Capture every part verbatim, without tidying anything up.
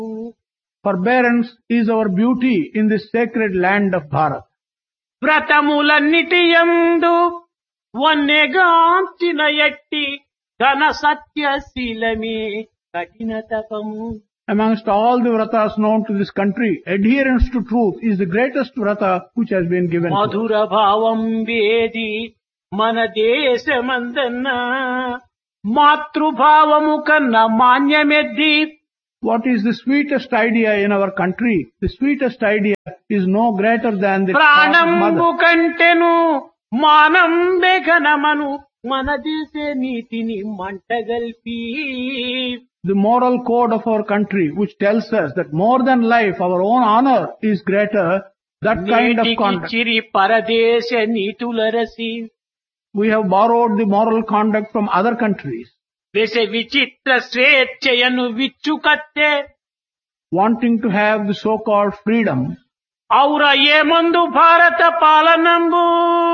Forbearance is our beauty in this sacred land of Bharat. వ్రతములన్నిటి యందు వన్నెగాంచిన ఎట్టి ఘన సత్యశీలమే కఠిన తపము. Amongst all the vratas known to this country, adherence to truth is the greatest vrata which has been given. మధుర భావం వేది మన దేశమందన్న మాతృభావము కన్నా మాన్యమెద్ది. What is the sweetest idea in our country? The sweetest idea is no greater than the ప్రాణంబు mother. కంటెను మానం బెగనమను మన దేశ నీతిని మంటగల్పి. The moral code of our country which tells us that more than life, our own honor is greater, that kind of conduct. చిరి పరదేశ నీతులరసి We have borrowed the moral conduct from other countries, వేస విచిత్ర స్వేచ్ఛయను విచ్చుకత్తే. wanting to have the so-called freedom. ఔర ఏమందు భారత పాలనంబు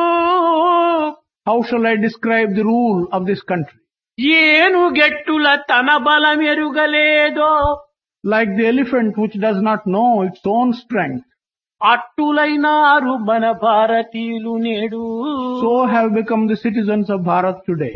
How shall I describe the rule of this country? ఏను గెట్టుల తన బలమెరుగలేదో Like the elephant which does not know its own strength, అట్టులైనారు మన భారతీయులు నేడు. so have become the citizens of Bharat today.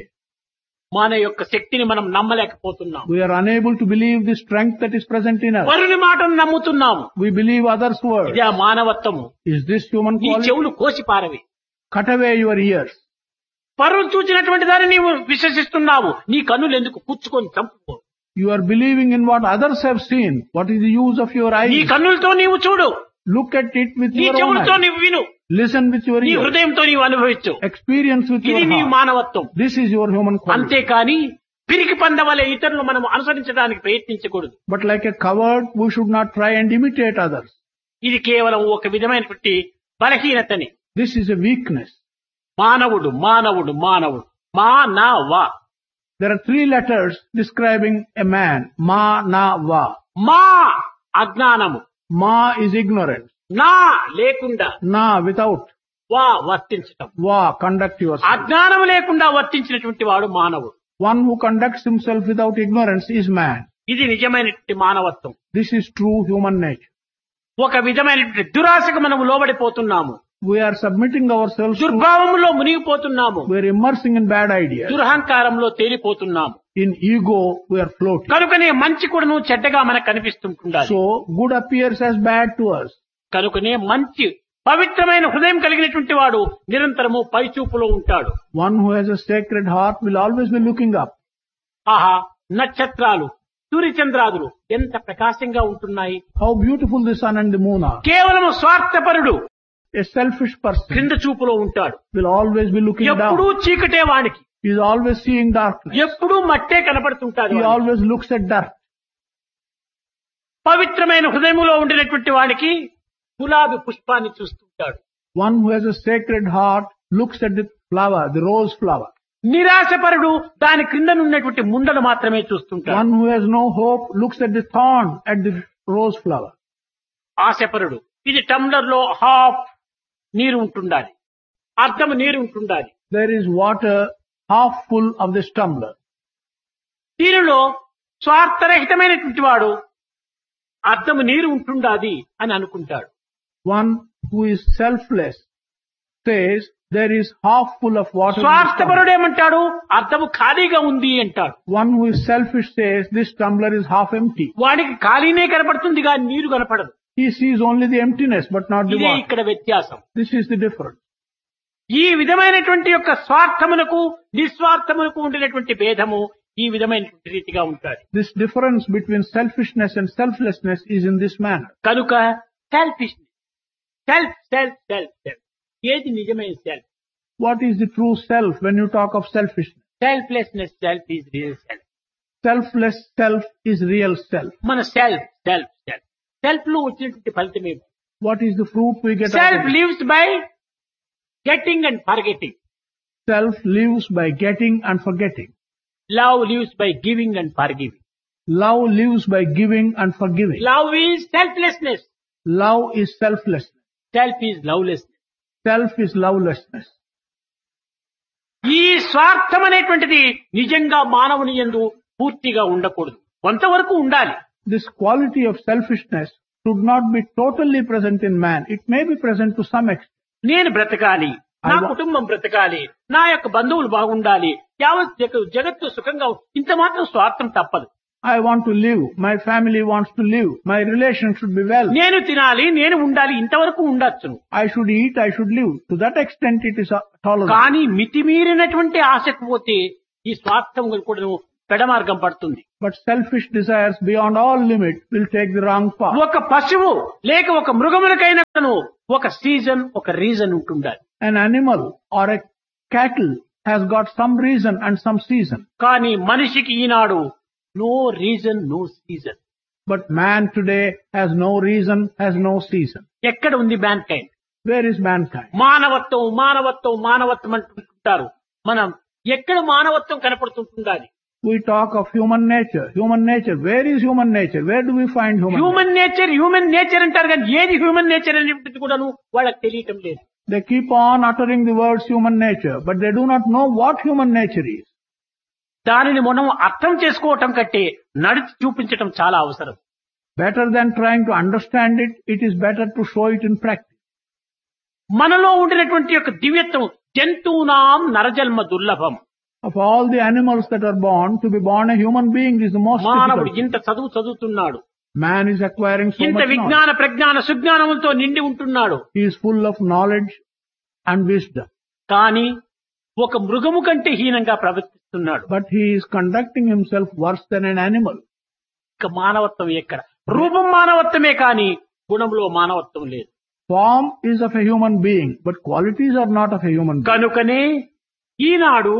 మన యొక్క శక్తిని మనం నమ్మలేకపోతున్నాం. We are unable to believe the strength that is present in us. వరుని మాటను నమ్ముతున్నాము. We believe others' words. ఇదే మానవత్వము. Is this human నీ quality? చెవులు కోసి పారవి. Cut away your ears. పరులు చూచినటువంటి దాన్ని నీవు విశ్వసిస్తున్నావు. నీ కన్నులు ఎందుకు పుచ్చుకొని చంపుకో. You are believing in what others have seen. What is the use of your నీ eyes? కన్నులతో నీవు చూడు. Look at it with నీ your own చెవులతో eyes. నీవు విను. Listen with your నీ ears. హృదయంతో నీవు అనుభవించు. Experience with ఇది your నీ heart. మానవత్వం. This is your human quality. అంతేకాని పిరికి పందవలే ఇతరులు మనం అనుసరించడానికి ప్రయత్నించకూడదు. But like a coward, we should not try and imitate others. ఇది కేవలం ఒక విధమైనటువంటి బలహీనతని. This is a weakness. మానవుడు మానవుడు మానవుడు మానవ. There are three letters describing a man. Ma, na, va. మా అజ్ఞానము, Ma is ignorance. నా లేకుండా, Na without. వా వర్తించటం. Va conduct yourself. అజ్ఞానం లేకుండా వర్తించినటువంటి వాడు మానవుడు. One who conducts himself without ignorance is man. ఇది నిజమైనటువంటి మానవత్వం. This is true human nature. ఒక విధమైనటువంటి దురాశకు మనము లోబడిపోతున్నాము. We are submitting ourselves to, దుర్భావములో మునిగిపోతున్నాము. we are immersing in bad ideas. దురహంకారంలో తేలిపోతున్నాము. In ego, we are floating. కనుకనే మంచి కూడాను చెడ్డగా మనకు కనిపిస్తుంటుండాలి. So, good appears as bad to us. కనుకనే మంచి పవిత్రమైన హృదయం కలిగినటువంటి వాడు నిరంతరము పైచూపులో ఉంటాడు. One who has a sacred heart will always be looking up. ఆహా, నక్షత్రాలు సూర్యచంద్రాదులు ఎంత ప్రకాశంగా ఉంటున్నాయి. How beautiful the sun and the moon are. కేవలం స్వార్థపరుడు A selfish person క్రింద చూపులో ఉంటాడు. will always be looking ఎప్పుడూ down. చీకటే వానికి, He is always seeing darkness. ఎప్పుడూ మట్టే కనపడుతుంటాడు. He always looks at dirt. పవిత్రమైన హృదయములో ఉండినటువంటి వాడికి గులాబీ పుష్పాన్ని చూస్తుంటాడు. One who has a sacred heart looks at the flower, the rose flower. నిరాశపరుడు దాని క్రిందనున్నటువంటి ముండను మాత్రమే చూస్తుంటాడు. One who has no hope looks at the thorn at the rose flower. ఆశపరుడు ఇది టంబ్లర్ లో హాఫ్ నీరు ఉంటుండాలి, అర్థము నీరు ఉంటుండాలి. There is water half full of this tumbler. దీనిలో స్వార్థరహితమైనటువంటి వాడు అర్థము నీరు ఉంటుండాది అని అనుకుంటాడు. One who is selfless says there is half full of water. in this tumbler. స్వార్థపరుడు ఏమంటాడు? అర్థము ఖాళీగా ఉంది అంటాడు. One who is selfish says this tumbler is half empty. వాడికి ఖాళీనే కనపడుతుంది కానీ నీరు కనపడదు. He sees only the emptiness but not the ఇదే water. ఇక్కడ వ్యత్యాసం. This is the difference. ఈ విధమైనటువంటి యొక్క స్వార్థమునకు నిస్వార్థమునకు ఉండినటువంటి భేదము ఈ విధమైనటువంటి రీతిగా ఉంటాడు. This difference between selfishness and selflessness is in this manner. కనుక selfishness, self self self self ఏది నిజమైన self? What is the true self when you talk of selfishness? Selflessness self is real self. Selfless self is real self. మన self self self self లో వచ్చినటువంటి ఫలితం ఏమి? What is the fruit we get out self of it? Lives by getting and forgetting. Self lives by getting and forgetting. Love lives by giving and forgiving. Love lives by giving and forgiving. Love is selflessness, Love is selflessness. Self is lovelessness. Self is lovelessness. ఈ స్వార్థం అనేటువంటిది నిజంగా మానవుని యందు పూర్తిగా ఉండకూడదు. కొంతవరకు ఉండాలి. this quality of selfishness should not be totally present in man. It may be present to some extent. నేను బ్రతకాలి, నా I wa- కుటుంబం బ్రతకాలి, నా యొక్క బంధువులు బాగుండాలి, యావత్ జగ- జగత్తు సుఖంగా ఉం- ఇంత మాత్రం స్వార్థం తప్పదు. I want to live. My family wants to live. My relations should be well. నేను తినాలి, నేను ఉండాలి, ఇంతవరకు ఉండొచ్చును. I should eat. I should live. To that extent, it is uh, tolerable. కానీ మితిమీరినటువంటి ఆశకు పోతే ఈ స్వార్థం కూడా పెడమార్గం పడుతుంది. But selfish desires beyond all limit will take the wrong path. ఒక పశువు లేక ఒక మృగములకైనను ఒక సీజన్, ఒక రీజన్ ఉంటుండాలి. An animal or a cattle has got some reason and some season. కానీ మనిషికి ఈనాడు no reason, no season. But man today has no reason, has no season. ఎక్కడ ఉంది man kind? Where is mankind? మానవత్వం, మానవత్వం, మానవత్వం అంటుంటారు. మనం ఎక్కడ మానవత్వం కనపడుతుంటుండాలి? We talk of human nature. Human nature. Where is human nature? Where do we find human nature? Human nature, human nature అంటారు కానీ ఏది హ్యూమన్ నేచర్ అనేటువంటిది కూడాను వాళ్ళకి తెలియటం లేదు. They keep on uttering the words human nature, but they do not know what human nature is. దానిని మనం అర్థం చేసుకోవటం కంటే నడిచి చూపించటం చాలా అవసరం. Better than trying to understand it, it is better to show it in practice. మనలో ఉండినటువంటి యొక్క దివ్యత్వం జంతువునాం నరజన్మ దుర్లభం. Of all the animals that are born, to be born a human being is the most మానవుడు difficult. ఇంత చదువు చదువుతున్నాడు, Man is acquiring so ఇంత much knowledge. విజ్ఞాన ప్రజ్ఞాన సుజ్ఞానములతో నిండి ఉంటున్నాడు. He is full of knowledge and wisdom. కానీ ఒక మృగము కంటే హీనంగా ప్రవర్తిస్తున్నాడు. But he is conducting himself worse than an animal. ఇక మానవత్వం ఎక్కడ? రూపం మానవత్వమే కానీ గుణంలో మానవత్వం లేదు. Form is of a human being, but qualities are not of a human being. కనుకనే ఈనాడు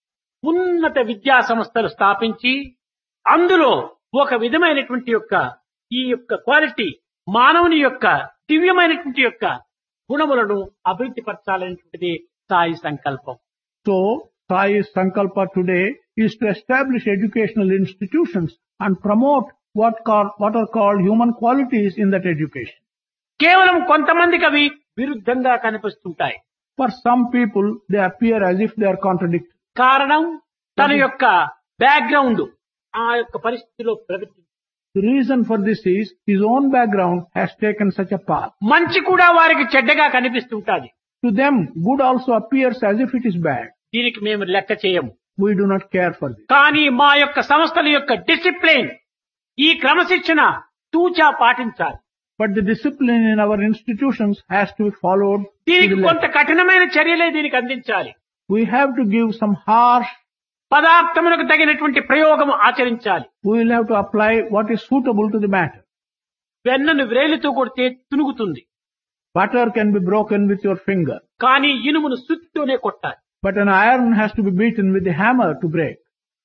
ఉన్నత విద్యా సంస్థలు స్థాపించి అందులో ఒక విధమైనటువంటి యొక్క ఈ యొక్క క్వాలిటీ మానవుని యొక్క దివ్యమైనటువంటి యొక్క గుణములను అభివృద్ధి పరచాలనేటువంటిది సాయి సంకల్పం. So, Sai's Sankalpa today is to establish educational institutions and promote what, call, what are called human qualities in that education. కేవలం కొంతమందికి అవి విరుద్ధంగా కనిపిస్తుంటాయి. For some people, they appear as if they are contradictory. కారణం తన యొక్క background ఆ యొక్క పరిస్థితిలో ప్రగతి. The reason for this is his own background has taken such a path. మంచి కూడా వారికి చెడ్డగా కనిపిస్తుంటాది. To them, good also appears as if it is bad. దీనికి మేము లెక్క చేయము. We do not care for this. కానీ మా యొక్క సంస్థల యొక్క డిసిప్లిన్, ఈ క్రమశిక్షణ తూచా పాటించాలి. But the discipline in our institutions has to be followed. to దీనికి the కొంత letter. కఠినమైన చర్యలే దీనికి అందించాలి. We have to give some harsh, పదార్థములకు తగినటువంటి ప్రయోగం ఆచరించాలి. we will have to apply what is suitable to the matter. వెన్నను వ్రేలితో కొడితే తునుగుతుంది, Butter can be broken with your finger, కానీ ఇనుమును సుత్తితోనే కొట్టాలి. but an iron has to be beaten with the hammer to break.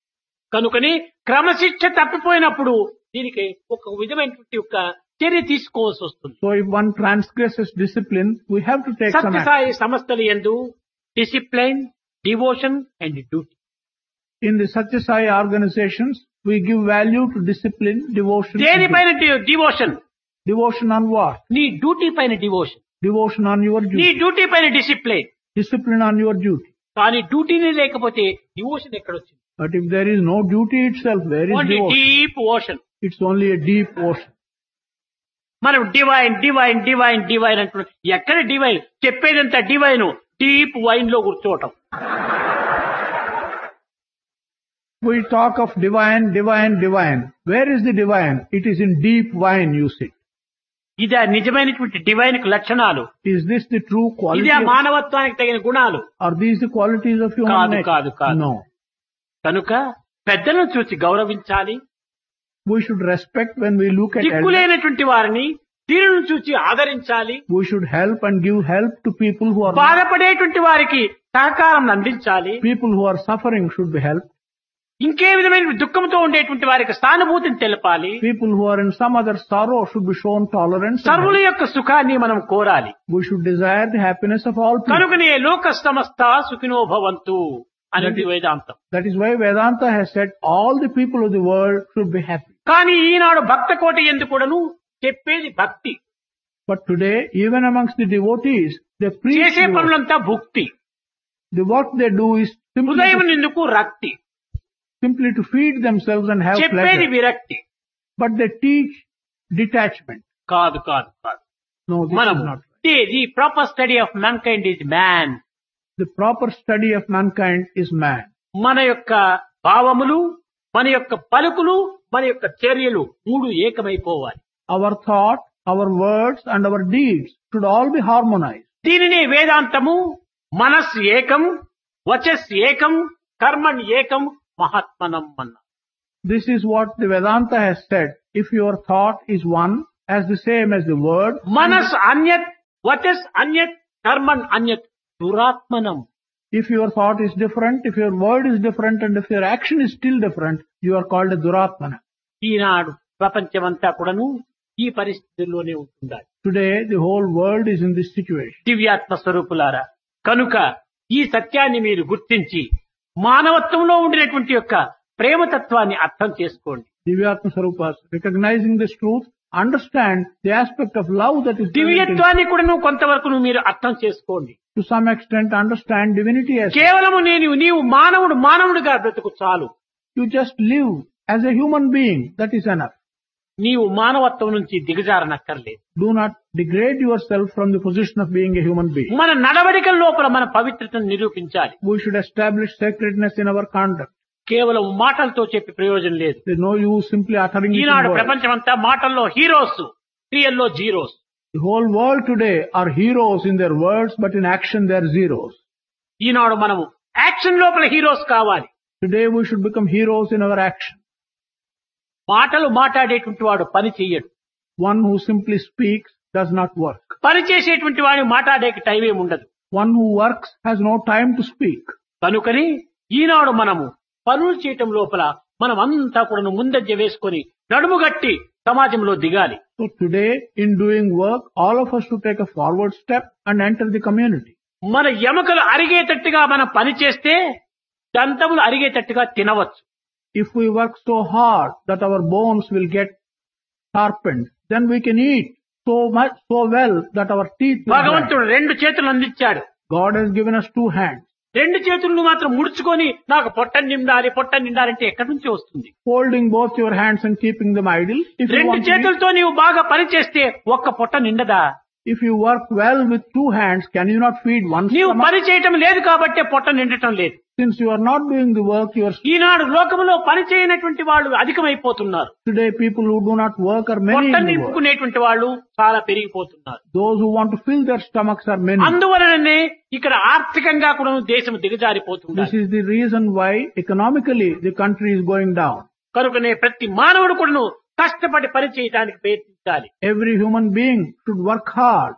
కనుకని క్రమశిక్ష తప్పిపోయినప్పుడు దీనికి ఒక విధమైనటువంటి ఒక చర్య తీసుకోవాల్సి వస్తుంది. So if one transgresses discipline, we have to take some action. Sathya Sai సంస్థలు యందు discipline, devotion and duty. In the Satya Sai organizations, we give value to discipline, devotion. and దేనిపైన devotion? duty. Devotion on what? నీ duty పైన devotion, Devotion on your నీ duty. Duty పైన discipline. Discipline on your duty. కానీ డ్యూటీనే లేకపోతే devotion ఎక్కడొచ్చింది? But if there is no duty itself, where is only devotion? Deep ocean. It's only a deep ocean. మనం divine divine divine divine అంటున్నాం. ఎక్కడ divine? చెప్పేదంతా divine, deep wine లో కూర్చోవటం. We talk of divine, divine, divine. Where is the divine? It is in deep wine, you see. ఇదే నిజమైనటువంటి divine కు లక్షణాలు. Is this the true quality? ఇదే Of, మానవత్వానికి తగిన గుణాలు. are these the qualities of human కాదు, nature? కాదు, కాదు. No. కనుక పెద్దలను చూసి గౌరవించాలి. We should respect when we look at elders. దిక్కులేనటువంటి వారిని దీనిని చూసి ఆదరించాలి. We should help and give help to people who are బాధపడేటువంటి వారికి సహకారం అందించాలి. people who are suffering should be helped. ఇంకే విధమైన దుఃఖంతో ఉండేటువంటి వారికి సానుభూతిని తెలపాలి. People who are in some other sorrow should be shown tolerance. and సర్వుల help. యొక్క సుఖాన్ని మనం కోరాలి. We should desire the happiness of all people. కనుకనే లోక సమస్త సుఖినో భవంతు అనేది వేదాంతం. That is why Vedanta has said all the people of the world should be happy. కానీ ఈనాడు భక్త కోటి ఎందుకు కూడాను చెప్పేది భక్తి, But today, even amongst the devotees, they preach చేసే devotion. పనులంతా భుక్తి, The work they do is simply హృదయం to, ఎందుకు రక్తి, simply to feed themselves and have చెప్పేది pleasure. విరక్తి. but they teach detachment. కాదు కాదు కాదు No, this మనము is not right. The proper study of man kind is man. The proper study of mankind is man. మన యొక్క భావములు, మన యొక్క పలుకులు, మన యొక్క చర్యలు మూడు ఏకమైపోవాలి. Our thought, our words and our deeds should all be harmonized. దీనినే వేదాంతము మనస్ ఏకం, వచస్ ఏకం, కర్మణ్ ఏకం, మహాత్మనం అన్న. This is what the Vedanta has said. If your thought is one, as the same as the word, మనస్ అన్యత్, వచస్ అన్యత్, కర్మణ్ అన్యత్, దురాత్మనం. if your thought is different, if your word is different, and if your action is still different, you are called a duratmana. ఈనాడు ప్రపంచమంతా కూడాను ఈ పరిస్థితుల్లోనే ఉంటుండాలి. Today, the whole world is in this situation. దివ్యాత్మ స్వరూపులారా, కనుక ఈ సత్యాన్ని మీరు గుర్తించి మానవత్వంలో ఉండినటువంటి యొక్క ప్రేమతత్వాన్ని అర్థం చేసుకోండి. Divyatma Sarupas, recognizing this truth, understand the aspect of love that is present in- దివ్యత్వాన్ని కూడా నువ్వు కొంతవరకు నువ్వు మీరు అర్థం చేసుకోండి. to some extent understand divinity as కేవలము నేను నీవు మానవుడు మానవుడిగా బ్రతుకు చాలు. you just live as a human being, that is enough. నీవు మానవత్వం నుంచి దిగజారనక్కర్లేదు. Do not degrade yourself from the position of being a human being. మన నడవడికల లోపల మన పవిత్రతను నిరూపించాలి. We should establish sacredness in our conduct. కేవలం మాటలతో చెప్పి ప్రయోజనం లేదు. There is no use simply uttering it in Eenadu words. ప్రపంచమంతా మాటల్లో హీరోస్, క్రియల్లో zeros. The whole world today are heroes in their words, but in action they are zeros. ఈనాడు మనము action లోపల హీరోస్ కావాలి. Today we should become heroes in our action. మాటలు మాట్లాడేటువంటి వాడు పని చెయ్యడు. One who simply speaks does not work. పని చేసేటువంటి వాడు మాట్లాడే టైం ఏమి ఉండదు. One who works has no time to speak. కనుకని ఈనాడు మనము పనులు చేయటం లోపల మనం అంతా కూడా ముందంజ వేసుకొని నడుముగట్టి సమాజంలో దిగాలి. So today, in doing work, all of us should take a forward step and enter the community. మన ఎముకలు అరిగేటట్టుగా మనం పని చేస్తే దంతములు అరిగేటట్టుగా తినవచ్చు. If we work so hard that our bones will get sharpened, then we can eat so much, so well that our teeth will భగవంతుడు grind. రెండు చేతులు అందించాడు. God has given us two hands. రెండు చేతులను మాత్రం ముడుచుకొని నాకు పొట్ట నిండాలి పొట్ట నిండాలంటే ఎక్కడి నుంచి వస్తుంది? Holding both your hands and keeping them idle. If you రెండు want to eat, చేతులతో నీవు బాగా పని చేస్తే ఒక్క పొట్ట నిండదా? if you work well with two hands, can you not feed one నీవు stomach? పని చేయటం లేదు కాబట్టి పొట్ట నిండటం లేదు. Since you are not doing the work, you are ఈనాడు లోకములో పని చేయనటువంటి వాళ్ళు అధికమైపోతున్నారు. today people who do not work are many పొట్ట in the world. నింపుకునేటువంటి వాళ్ళు చాలా పెరిగిపోతున్నారు. Those who want to fill their stomachs are many. అందువలననే ఇక్కడ ఆర్థికంగా కూడా దేశం This దిగజారిపోతుంది. is the reason why economically the country is going down. కనుకనే ప్రతి మానవుడు కూడా కష్టపడి పని చేయడానికి ప్రయత్నించాలి. Every human being should work hard.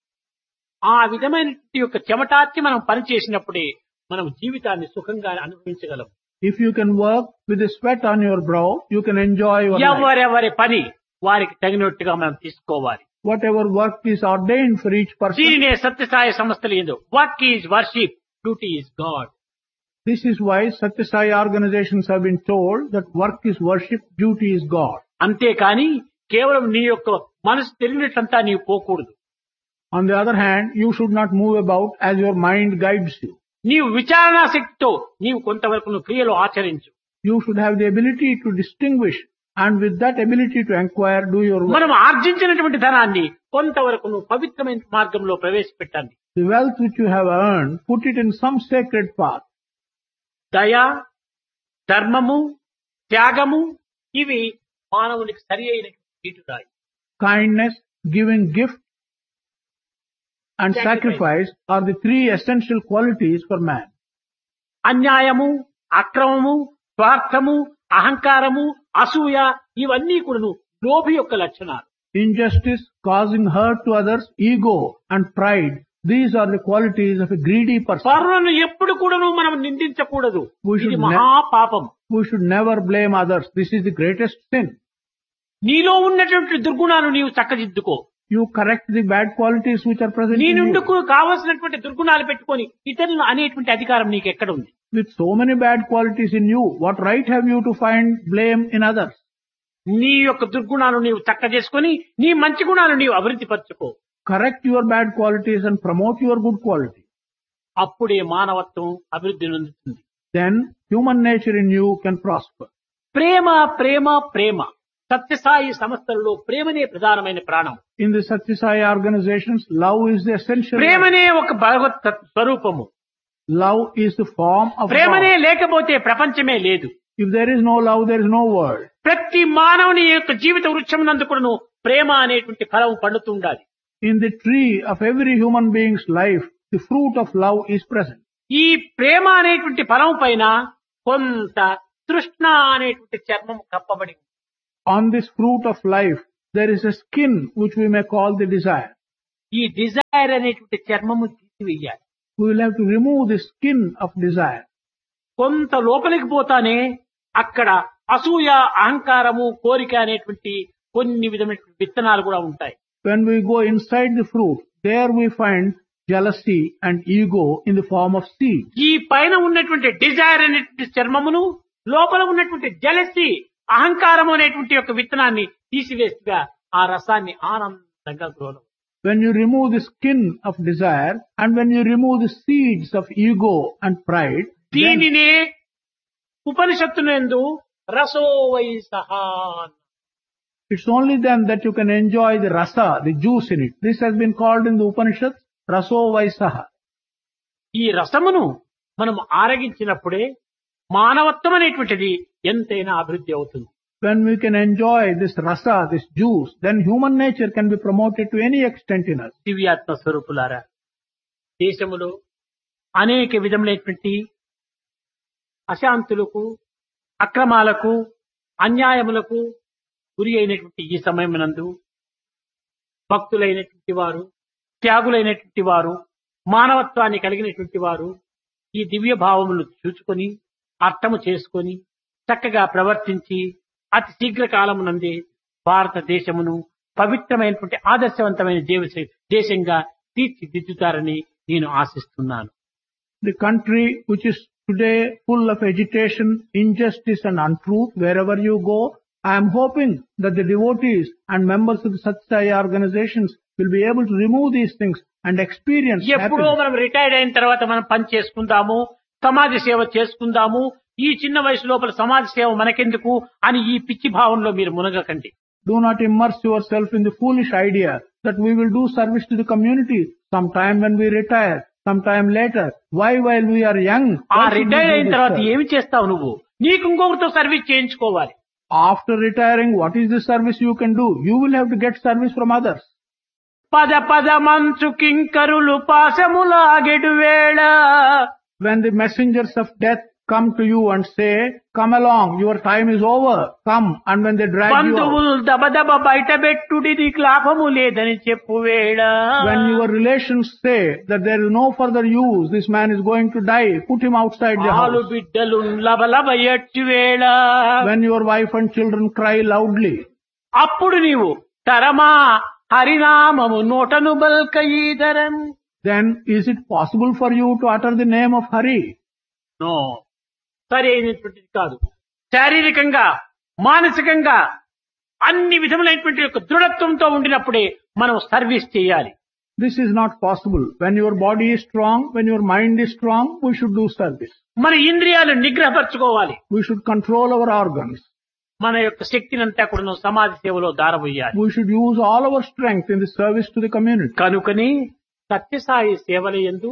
ఆ విధమైన యొక్క చెమటార్చి మనం పని చేసినప్పుడే మనం జీవితాన్ని సుఖంగా అనుభవించగలం. If you can work with the sweat on your brow, you can enjoy your life. ఎవరెవరి పని వారికి తగినట్టుగా మనం తీసుకోవాలి. Whatever work is ordained for each person, దీనినే సత్యసాయి సంస్థలు ఏందో work is worship, duty is God. this is why Satya Sai organizations have been told that work is worship, duty is God. అంతేకాని కేవలం నీ యొక్క మనసు తిరిగినట్లంతా నీవు పోకూడదు. On the other hand, you should not move about as your mind guides you. నీవు విచారణా శక్తితో నీవు కొంతవరకు నువ్వు క్రియలు ఆచరించు. You should have the ability to distinguish, and with that ability to inquire, do your work. మనం ఆర్జించినటువంటి ధనాన్ని కొంతవరకు నువ్వు పవిత్రమైన మార్గంలో ప్రవేశపెట్టండి. The wealth which you have earned, put it in some sacred path. దయ, ధర్మము, త్యాగము ఇవి మానవునికి సరి అయిన గీటురాయి. Kindness, giving gift, and Sacrifice. sacrifice are the three essential qualities for man. అన్యాయము, అక్రమము, స్వార్థము, అహంకారము, అసూయ ఇవన్నీ కూడాను లోభి యొక్క లక్షణాలు. Injustice, causing hurt to others, ego, and pride. These are the qualities of a greedy person. పరులను ఎప్పుడు కూడాను మనం నిందించకూడదు. We should ఇది ne- మహాపాపం. We should never blame others. This is the greatest sin. నీలో ఉన్నటువంటి దుర్గుణాలు నీవు చక్కదిద్దుకో. You correct the bad qualities which are present నీ in you. నుండుకు కావలసినటువంటి దుర్గుణాలు పెట్టుకొని ఇతరులను అనేటువంటి అధికారం నీకు ఎక్కడ ఉంది? With so many bad qualities in you, what right have you to find blame in others? నీ యొక్క దుర్గుణాలు నీవు చక్క చేసుకొని నీ మంచి గుణాలు నీవు అభివృద్ధి పరచుకో. Correct your bad qualities and promote your good quality. అప్పుడే మానవత్వం అభివృద్ధి చెందుతుంది. Then human nature in you can prosper. ప్రేమ ప్రేమ ప్రేమ సత్యసాయి సంస్థలలో ప్రేమనే ప్రధానమైన ప్రాణం. In the Satya Sai organizations, love is the essential. ప్రేమనే ఒక భగవత్ తత్ స్వరూపము. Love is the form of ప్రేమనే God. లేకపోతే ప్రపంచమే లేదు. If there is no love, there is no world. ప్రతి మానవుని యొక్క జీవిత వృక్షం నందు కూడాను ప్రేమ అనేటువంటి ఫలం పండుతూ ఉండాలి. In the tree of every human being's life, the fruit of love is present. ఈ ప్రేమ అనేటువంటి ఫలం పైన కొంత తృష్ణ అనేటువంటి చర్మం కప్పబడి ఉంది. On this fruit of life, there is a skin which we may call the desire. ఈ డిజైర్ అనేటువంటి చర్మము తీసివేయాలి. We will have to remove the skin of desire. కొంత లోపలికి పోతానే అక్కడ అసూయ, అహంకారము, కోరిక అనేటువంటి కొన్ని విధమైన విత్తనాలు కూడా ఉంటాయి. When we go inside the fruit, there we find jealousy and ego in the form of seed. ఈ పైన ఉన్నటువంటి డిజైర్ అనేటువంటి చర్మమును, లోపల ఉన్నటువంటి జలసి, అహంకారం అనేటువంటి యొక్క విత్తనాన్ని తీసివేస్తుగా ఆ రసాన్ని ఆనందంగా గ్రోలం. When you remove the skin of desire and when you remove the seeds of ego and pride, then దీనినే ఉపనిషత్తునందు రసో వై సహా. it's only then that you can enjoy the rasa, the juice in it. This has been called in the Upanishads, raso vaisaha. ఈ రసమును మనం ఆరగించినప్పుడే మానవత్వం అనేటువంటిది ఎంతైనా అభివృద్ధి అవుతుంది. When we can enjoy this rasa, this juice, then human nature can be promoted to any extent in us. దివ్యాత్మ స్వరూపులారా, దేశములో అనేక విధములైనటువంటి అశాంతులకు, అక్రమాలకు, అన్యాయములకు గురి అయినటువంటి ఈ సమయమునందు భక్తులైనటువంటి వారు, త్యాగులైనటువంటి వారు, మానవత్వాన్ని కలిగినటువంటి వారు ఈ దివ్య భావములు చూసుకొని అర్థము చేసుకొని చక్కగా ప్రవర్తించి అతి శీఘ్ర కాలమునందే భారతదేశమును పవిత్రమైనటువంటి ఆదర్శవంతమైన దేవ- దేశంగా తీర్చిదిద్దుతారని నేను ఆశిస్తున్నాను. The country which is today full of agitation, injustice and untruth, wherever you go, I am hoping that the devotees and members of the Satya Sai organizations will be able to remove these things and experience ఎప్పుడో happiness. మనం retired అయిన తర్వాత మనం పని చేసుకుందాము, సమాజ సేవ చేసుకుందాము, ఈ చిన్న వయసు లోపల సమాజ సేవ మనకెందుకు అని ఈ పిచ్చి భావంలో మీరు మునగకండి. Do not immerse yourself in the foolish idea that we will do service to the community sometime when we retire, sometime later. Why while we are young? ఆ why should we retire do అయిన this తర్వాత service? ఏమి చేస్తావు నువ్వు? నీకు ఇంకొకరితో service చేయించుకోవాలి. After retiring, what is the service you can do? You will have to get service from others. పద పద మంచు కింకరులు పాశములాగెడు వేళ. When the messengers of death come to you and say, come along, your time is over, come, and when they drag you out, బంధువులు దబదబ బయట పెట్టుడి నీకు లాభము లేదని చెప్పు వేళ. when your relations say that there is no further use, this man is going to die, put him outside the ఆలు house. బిడ్డలు లబలబ ఎట్టు వేళ. When your wife and children cry loudly, అప్పుడు నీవు తరమా హరినామము నోటను బల్క ఈదరం. then is it possible for you to utter the name of Hari? No, సరి అయినటువంటిది కాదు. శారీరకంగా, మానసికంగా అన్ని విధములైనటువంటి యొక్క దృఢత్వంతో ఉండినప్పుడే మనం సర్వీస్ చేయాలి. This is not possible. When your body is strong, when your mind is strong, we should do service. మన ఇంద్రియాలు నిగ్రహపరచుకోవాలి. We should control our organs. మన యొక్క శక్తినంతా కూడా సమాజ సేవలో దారబోయాలి. We should use all our strength in the service to the community. కనుకని సత్యసాయి సేవల యందు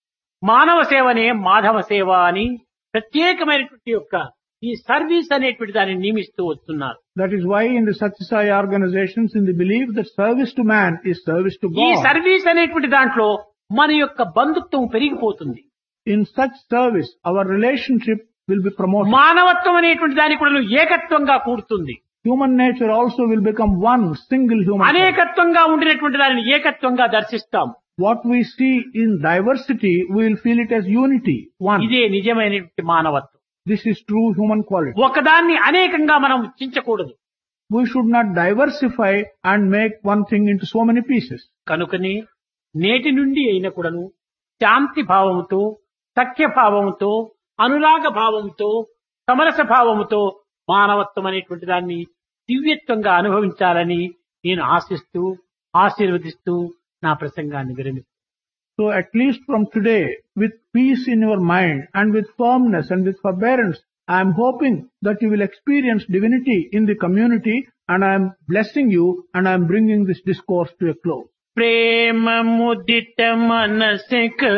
మానవ సేవనే మాధవ సేవ అని ప్రత్యేకమైనటువంటి యొక్క ఈ సర్వీస్ అనేటువంటి దాన్ని నియమిస్తూ వస్తున్నారు. That is why in the Satya Sai organizations, in the belief that service to man is service to ఈ God, సర్వీస్ అనేటువంటి దాంట్లో మన యొక్క బంధుత్వం పెరిగిపోతుంది. in such service, our relationship will be promoted. మానవత్వం అనేటువంటి దానికి కూడా ఏకత్వంగా కూడుతుంది. Human nature also will become one single human. nature. అనేకత్వంగా ఉండినటువంటి దానిని ఏకత్వంగా దర్శిస్తాం. What we see in diversity, we will feel it as unity, one. ఇదే నిజమైనటువంటి మానవత్వం. This is true human quality. ఒకదాన్ని అనేకంగా మనం చించకూడదు. We should not diversify and make one thing into so many pieces. కనుకని నేటి నుండి అయిన కూడాను శాంతి భావముతో, సఖ్య భావముతో, అనురాగ భావముతో, సమరస భావముతో మానవత్వం అనేటువంటి దాన్ని దివ్యత్వంగా అనుభవించాలని నేను ఆశిస్తూ ఆశీర్వదిస్తూ నా ప్రసంగాన్ని విరమిస్తున్నాను. So at least from today, with peace in your mind and with firmness and with forbearance, I am hoping that you will experience divinity in the community and I am blessing you and I am bringing this discourse to a close. Prema ముదిత మనసె